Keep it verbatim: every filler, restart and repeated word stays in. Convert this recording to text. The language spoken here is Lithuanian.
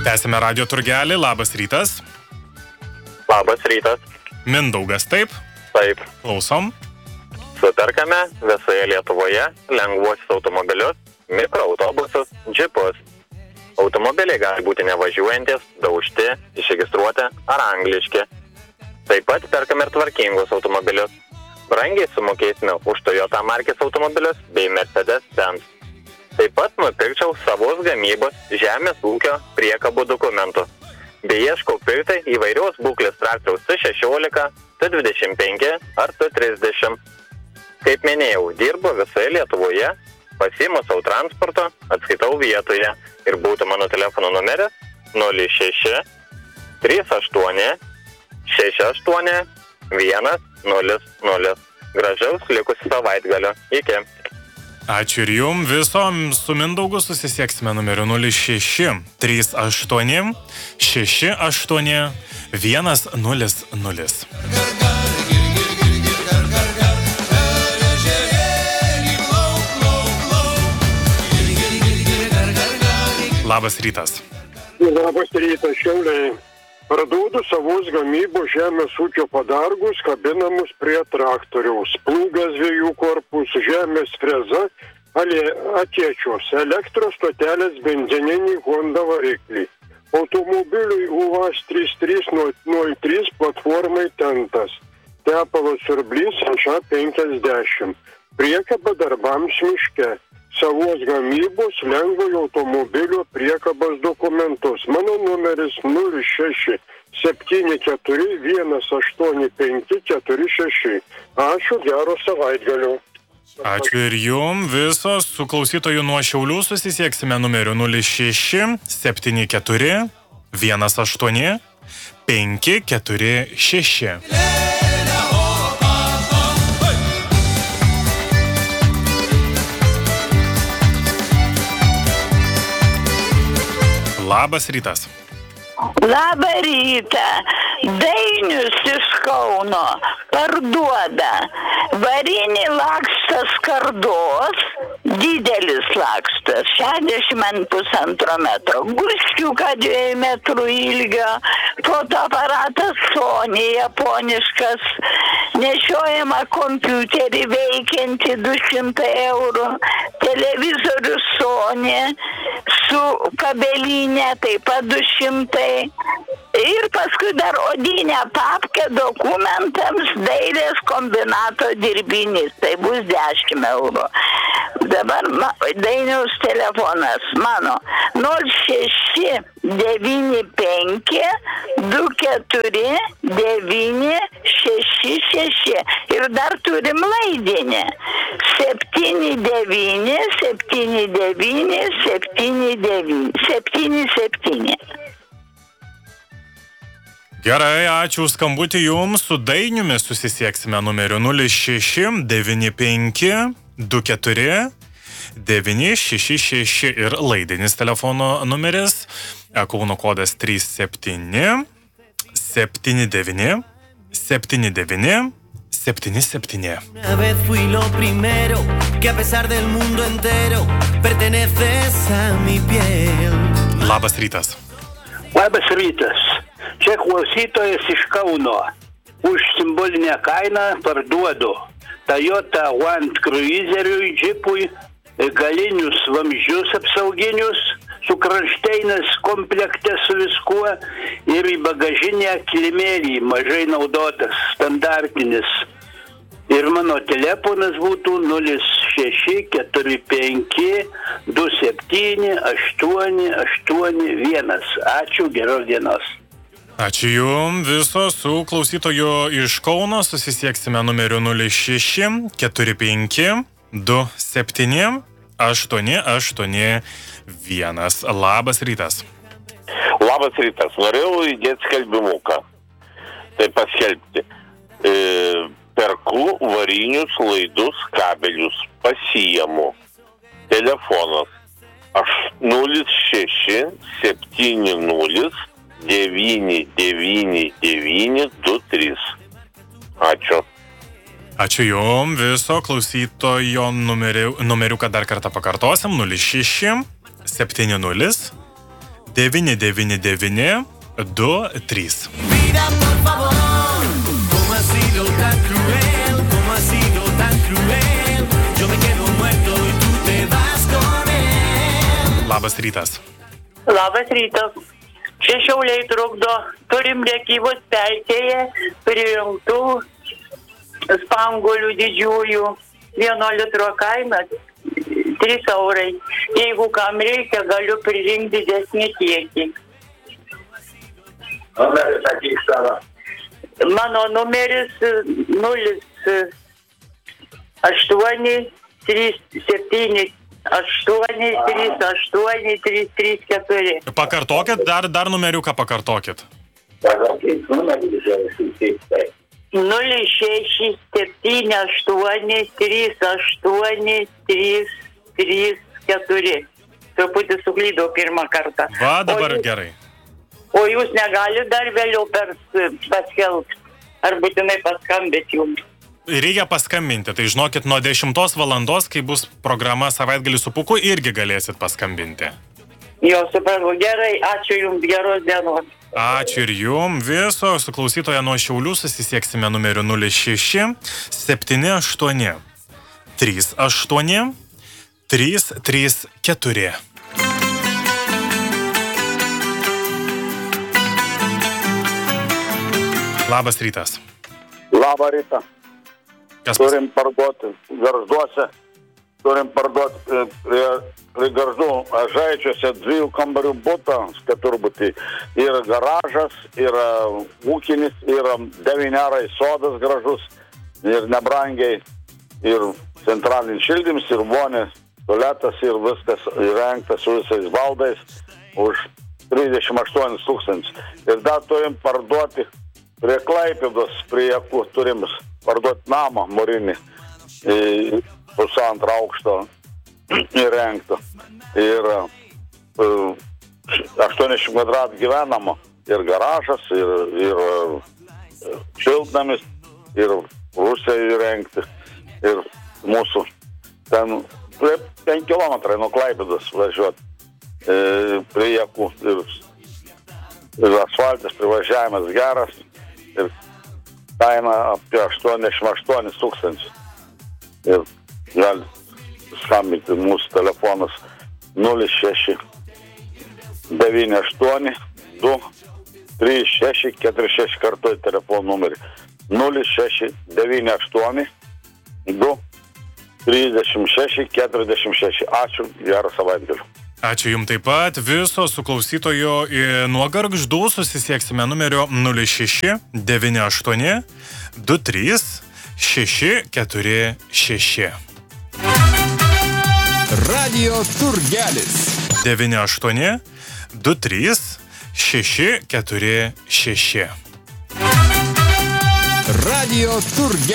Tęsime radio turgelį. Labas rytas. Labas rytas. Mindaugas, taip? Taip. Klausom. Superkame visoje Lietuvoje lengvuosius automobilius, mikroautobusus, džipus. Automobiliai gali būti nevažiuojantis, daužti, išregistruoti ar angliški. Taip pat perkame ir tvarkingus automobilius. Brangiai sumokėsime už Toyota markės automobilius bei Mercedes-Benz. Taip pat nupirkčiau savos gamybos žemės ūkio priekabų dokumentų. Bei ieškau pirkti įvairios būklės traktoriaus T šešiolika, T dvidešimt penki ar T trisdešimt. Kaip minėjau, dirbu visoje Lietuvoje, pasiimu savo transporto, atskaitau vietoje ir būtų mano telefono numeris nulis šeši trys aštuoni šeši aštuoni vienas nulis nulis. Gražaus likusį savaitgalio. Iki. Ačiū ir jum. Visom su Mindaugu susisieksime numeriu nulis šeši trys aštuoni šeši aštuoni vienas nulis nulis. Labas rytas. Labas rytas, Šiauliai. Parduodu savos gamybos žemės ūkio padargus, kabinamus prie traktoriaus. Plūgas dviejų korpusų, žemės freza, atiečios, elektros stotelės, benzininį Honda variklį. Automobiliui U V A S trys trys nulis trys platformai tentas. Tepalo siurblys H A penkiasdešimt. Priekaba darbams miške. Savos gamybos lengvojo automobilio priekabos dokumentus. Mano numeris nulis šeši septyni keturi vienas aštuoni penki keturi šeši. Ačiū, gero savaitgalio. Ačiū ir jum. Visos su klausytojų nuo Šiaulių susisieksime numeriu nulis šeši septyni keturi vienas aštuoni penki keturi šeši. Labas rytas. Labą rytą. Dainius iš Kauno parduoda varinį lakstą skardos, didelis lakstas, šešiasdešimt pusantro metro, gurskiuką dviejų metrų ilgio, fotoaparatas Sony japoniškas, nešiojama kompiuterį veikianti du šimtai eurų, televizorius Sony su kabelinė taip pat du šimtai. Ir paskui dar odinę papkę dokumentams dailės kombinato dirbinys. Tai bus dešimt eurų. Dabar ma, Dainiaus telefonas mano nulis šeši devyni penki du keturi devyni šeši šeši. Ir dar turim laidinį. septyni devyni septyni devyni septyni devyni septyni septyni. Gerai, ačiū už skambutį jums. Su Dainiumi susisieksime numeriu nulis šeši devyni penki du keturi devyni šeši šeši ir laidinis telefono numeris Kauno kodas trys septyni septyni devyni septyni devyni septyni septyni. Una vez fui lo primero que a pesar del mundo entero perteneces a mi piel. Labas rytas. Labas rytas. Čia klausytojas iš Kauno. Už simbolinę kainą parduodu Toyota Land Cruiseriui, džipui, galinius vamzdžius apsauginius, su kranšteinas komplekte su viskuo ir į bagažinę kilimėlį, mažai naudotas, standartinis. Ir mano telefonas būtų nulis šeši keturi penki du septyni aštuoni aštuoni vienas. Ačiū, geros dienos. Ačiū jum. Viso su klausytoju iš Kauno susisieksime numeriu nulis šeši keturi penki du septyni aštuoni aštuoni vienas. Labas rytas. Labas rytas. Norėjau įdėti skelbimuką. Tai paskelbti. E, perku varinius laidus kabelius. Pasiimu. Telefonas nulis šeši septyni nulis devyni devyni devyni du trys. Ačiū. Ačiū jum. Viso klausytojo numeriu, numeriuką dar kartą pakartosim. nulis šeši septyni nulis devyni devyni devyni du trys. Vida, por favor, ¿cómo ha sido tan cruel? ¿Cómo ha sido tan cruel? Yo me quedo muerto y tú te vas con él. Labas rytas. Labas rytas. Čia Šiauliai trukdo. Turim Rėkyvos pelkėje pririnktų spanguolių didžiųjų. Vieno litro kaina trys eurai. Jeigu kam reikia, galiu pririnkti didesnį kiekį. Numeris sakyk savo. Mano numeris nulis aštuoni trys septyni aštuoni trys aštuoni trys trys keturi. Pakartokit, dar, dar numeriuką pakartokit. Pakartokit, numeris susitikti. nulis šeši septyni aštuoni trys aštuoni trys trys keturi. Truputį suklydau pirmą kartą. Va, dabar o jūs, gerai. O jūs negalite dar vėliau per paskelbti? Ar būtinai paskambėti jums? Reikia paskambinti, tai žinokit, nuo dešimtos valandos, kai bus programa Savaitgalis su Pūku, irgi galėsit paskambinti. Jo, suprantu. Gerai, ačiū jums, geros dienos. Ačiū ir jum viso, su klausytoja nuo Šiaulių susisieksime numeriu nulis šeši septyni aštuoni trys aštuoni trys trys keturi. Labas rytas. Labą rytą. Kas Turim parduoti Gargžduose, turim parduoti prie, prie Gargždų Ažaičiuose dviejų kambarių butą, keturbutį. Yra garažas, yra ūkinis, yra devyniarai sodas gražus ir nebrangiai, ir centralinis šildymas, ir vonės, tualetas, ir viskas įrengtas su visais baldais už trisdešimt aštuonis tūkstančius. Ir dar turim parduoti prie Klaipėdos, prie kur turim parduoti namą mūrinį, pusantrą aukšto įrengtą. Ir aštuoniasdešimt kvadratų gyvenamo, ir garažas, ir, ir šiltnamis, ir Rusija įrengti, ir mūsų ten penki kilometrai nuo Klaipėdos važiuoti prie Jakų. Ir, ir asfaltas privažiavimas geras. Ir kaina apie aštuoniasdešimt aštuonis tūkstančius. Ir gali skambinti mūsų telefonas nulis šeši devyni aštuoni du trys šeši keturi šeši kartuoju telefonų numerį. nulis šeši devyni aštuoni du trys šeši keturi šeši. Ačiū, gerą savaitgalį. Ačiū jums taip pat. Viso su klausytojo nuo Gargždų susisieksime numeriu nulis šeši devyni aštuoni du trys šeši keturi šeši. Radio Turgelis. devyni aštuoni du trys šeši keturi šeši. Radio Turgelis.